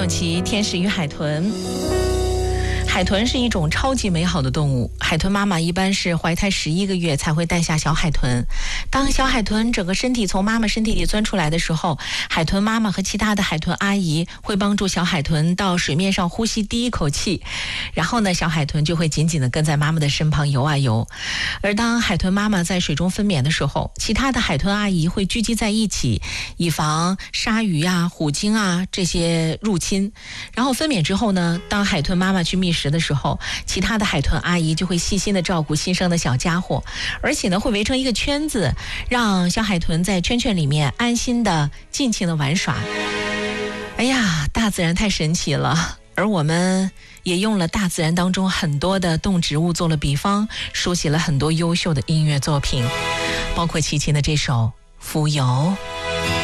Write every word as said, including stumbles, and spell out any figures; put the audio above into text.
永琪，天使与海豚。海豚是一种超级美好的动物，海豚妈妈一般是怀胎十一个月才会诞下小海豚。当小海豚整个身体从妈妈身体里钻出来的时候，海豚妈妈和其他的海豚阿姨会帮助小海豚到水面上呼吸第一口气，然后呢，小海豚就会紧紧地跟在妈妈的身旁游啊游。而当海豚妈妈在水中分娩的时候，其他的海豚阿姨会聚集在一起，以防鲨鱼啊、虎鲸啊这些入侵。然后分娩之后呢，当海豚妈妈去觅食的时候，其他的海豚阿姨就会细心的照顾新生的小家伙，而且呢会围成一个圈子，让小海豚在圈圈里面安心的尽情的玩耍。哎呀，大自然太神奇了，而我们也用了大自然当中很多的动植物做了比方，书写了很多优秀的音乐作品，包括齐秦的这首《浮游》。